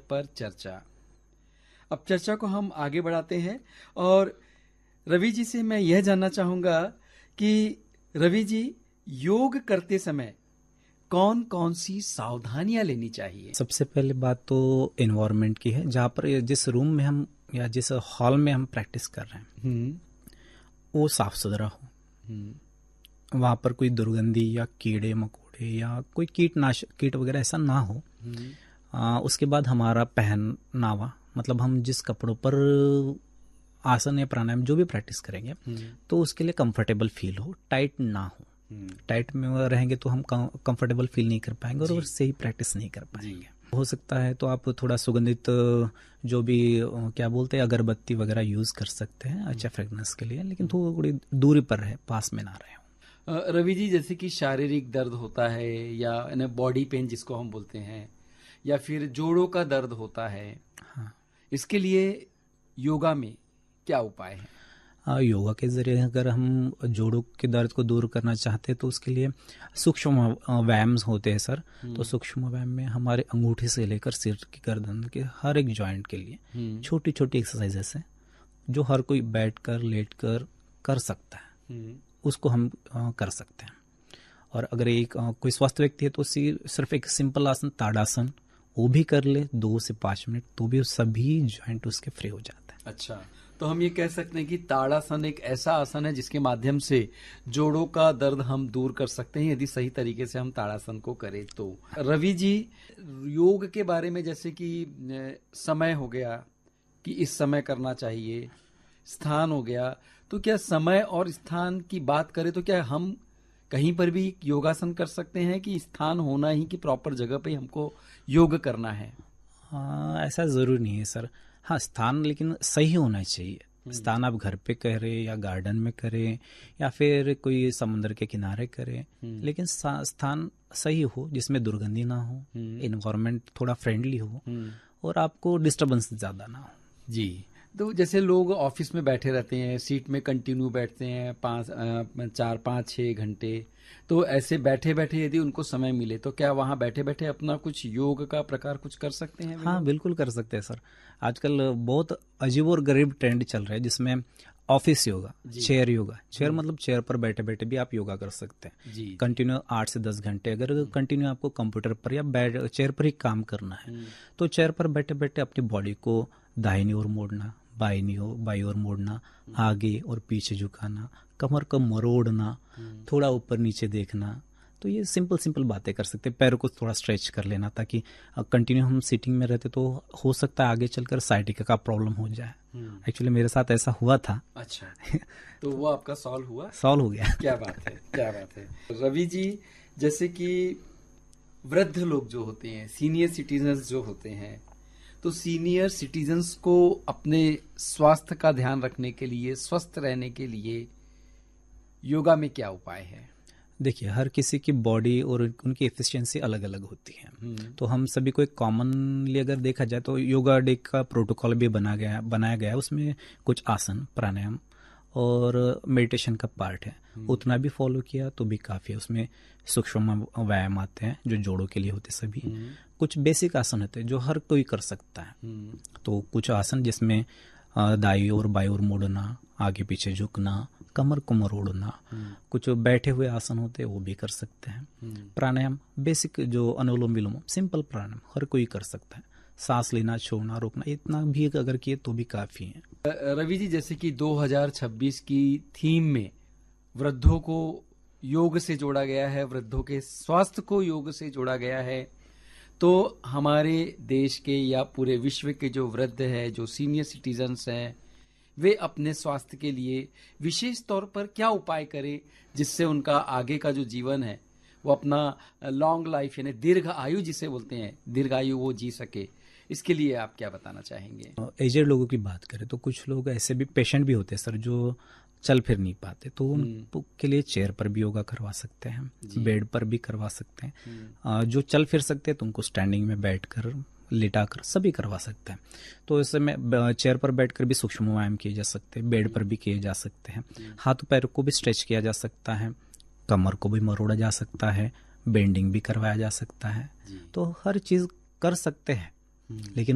पर चर्चा। अब चर्चा को हम आगे बढ़ाते हैं और रवि जी से मैं यह जानना चाहूंगा कि रवि जी, योग करते समय कौन कौन सी सावधानियां लेनी चाहिए? सबसे पहले बात तो एनवायरनमेंट की है, जहाँ पर जिस रूम में हम या जिस हॉल में हम प्रैक्टिस कर रहे हैं वो साफ सुथरा हो। वहाँ पर कोई दुर्गंधी या कीड़े मकोड़े या कोई कीट वगैरह ऐसा ना हो। उसके बाद हमारा पहनावा, मतलब हम जिस कपड़ों पर आसन या प्राणायाम जो भी प्रैक्टिस करेंगे तो उसके लिए कंफर्टेबल फील हो, टाइट ना हो। टाइट में रहेंगे तो हम कंफर्टेबल फील नहीं कर पाएंगे और सही प्रैक्टिस नहीं कर पाएंगे। हो सकता है तो आप थोड़ा सुगंधित जो भी क्या बोलते हैं अगरबत्ती वगैरह यूज कर सकते हैं अच्छा फ्रेगनेंस के लिए, लेकिन थोड़ी दूरी पर रहे, पास में ना रहे। रवि जी, जैसे कि शारीरिक दर्द होता है या बॉडी पेन जिसको हम बोलते हैं, या फिर जोड़ों का दर्द होता है, इसके लिए योगा में क्या उपाय है? योगा के जरिए अगर हम जोड़ों के दर्द को दूर करना चाहते हैं तो उसके लिए सूक्ष्म व्यायाम होते हैं सर। तो सूक्ष्म व्यायाम में हमारे अंगूठे से लेकर सिर की गर्दन के हर एक जॉइंट के लिए छोटी छोटी एक्सरसाइजेस हैं जो हर कोई बैठकर लेटकर कर सकता है, उसको हम कर सकते हैं। और अगर एक कोई स्वस्थ व्यक्ति है तो सिर्फ एक सिंपल आसन ताड़ासन वो भी कर ले 2 से 5 मिनट तो भी सभी जॉइंट उसके फ्री हो जाते हैं। अच्छा, तो हम ये कह सकते हैं कि ताड़ासन एक ऐसा आसन है जिसके माध्यम से जोड़ों का दर्द हम दूर कर सकते हैं यदि सही तरीके से हम ताड़ासन को करें तो। रवि जी, योग के बारे में जैसे कि समय हो गया कि इस समय करना चाहिए, स्थान हो गया, तो क्या समय और स्थान की बात करें तो क्या हम कहीं पर भी योगासन कर सकते हैं कि स्थान होना ही कि प्रॉपर जगह पे हमको योग करना है? ऐसा जरूरी नहीं है सर। हाँ, स्थान लेकिन सही होना चाहिए। स्थान आप घर पे करें या गार्डन में करें या फिर कोई समुद्र के किनारे करें, लेकिन स्थान सही हो जिसमें दुर्गंधी ना हो, एनवायरनमेंट थोड़ा फ्रेंडली हो और आपको डिस्टरबेंस ज्यादा ना हो। जी, तो जैसे लोग ऑफिस में बैठे रहते हैं, सीट में कंटिन्यू बैठते हैं 4, 5, 6 घंटे, तो ऐसे बैठे बैठे यदि उनको समय मिले तो क्या वहां बैठे बैठे अपना कुछ योग का प्रकार कुछ कर सकते हैं? हाँ, बिल्कुल कर सकते हैं सर। आजकल बहुत अजीब और गरीब ट्रेंड चल रहा है जिसमें office yoga, chair yoga. Chair मतलब चेयर पर बैठे बैठे भी आप योगा कर सकते हैं कंटिन्यू 8 से 10 घंटे। अगर कंटिन्यू आपको कंप्यूटर पर या चेयर पर ही काम करना है तो चेयर पर बैठे बैठे अपनी बॉडी को दाहिनी ओर मोड़ना, बाई ओर मोड़ना, आगे और पीछे झुकाना, कमर को मरोड़ना, थोड़ा ऊपर नीचे देखना। तो ये सिंपल बातें कर सकते हैं। पैरों को थोड़ा स्ट्रेच कर लेना ताकि कंटिन्यू हम सीटिंग में रहते तो हो सकता है आगे चलकर साइटिका का प्रॉब्लम हो जाए। एक्चुअली मेरे साथ ऐसा हुआ था। अच्छा, तो वो आपका सॉल्व हुआ? सॉल्व हो गया। क्या बात है, क्या बात है। रवि जी, जैसे कि वृद्ध लोग जो होते हैं, सीनियर सिटीजन्स जो होते हैं, तो सीनियर सिटीजन्स को अपने स्वास्थ्य का ध्यान रखने के लिए, स्वस्थ रहने के लिए योगा में क्या उपाय है? देखिए, हर किसी की बॉडी और उनकी एफिशिएंसी अलग अलग होती है। तो हम सभी को एक कॉमनली अगर देखा जाए तो योगा डे का प्रोटोकॉल भी बनाया गया है। उसमें कुछ आसन, प्राणायाम और मेडिटेशन का पार्ट है। उतना भी फॉलो किया तो भी काफी है। उसमें सूक्ष्म व्यायाम आते हैं जो जोड़ों के लिए होते सभी। कुछ बेसिक आसन होते हैं जो हर कोई कर सकता है। तो कुछ आसन जिसमें दाई और बाई ओर मुड़ना, आगे पीछे झुकना, कमर को मरोड़ना, कुछ बैठे हुए आसन होते हैं वो भी कर सकते हैं। प्राणायाम बेसिक जो अनुलोम विलोम, सिंपल प्राणायाम हर कोई कर सकता है। सांस लेना, छोड़ना, रोकना, इतना भी अगर किए तो भी काफी है। रवि जी, जैसे कि 2026 की थीम में वृद्धों को योग से जोड़ा गया है, वृद्धों के स्वास्थ्य को योग से जोड़ा गया है, तो हमारे देश के या पूरे विश्व के जो वृद्ध है, जो सीनियर सिटीजन्स हैं, वे अपने स्वास्थ्य के लिए विशेष तौर पर क्या उपाय करें जिससे उनका आगे का जो जीवन है वो अपना लॉन्ग लाइफ यानी दीर्घ आयु जिसे बोलते हैं, दीर्घ आयु वो जी सके, इसके लिए आप क्या बताना चाहेंगे? एजेड लोगों की बात करें तो कुछ लोग ऐसे भी पेशेंट भी होते हैं सर जो चल फिर नहीं पाते, तो उनके लिए चेयर पर भी योगा करवा सकते हैं, बेड पर भी करवा सकते हैं। जो चल फिर सकते हैं तो उनको स्टैंडिंग में बैठकर, लेटाकर सभी करवा सकते हैं। तो इस समय चेयर पर बैठकर भी सूक्ष्म व्यायाम किए जा सकते हैं, बेड पर भी किए जा सकते हैं। हाथ पैरों को भी स्ट्रेच किया जा सकता है, कमर को भी मरोड़ा जा सकता है, बेंडिंग भी करवाया जा सकता है। तो हर चीज कर सकते हैं, लेकिन